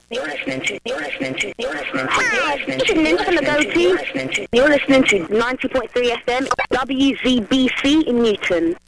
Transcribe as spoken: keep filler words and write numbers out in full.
You're listening to, you're listening to, you're listening to, you're listening to, This is Lynn from the Go-Team. you're listening to, You're listening to ninety point three F M, W Z B C in Newton.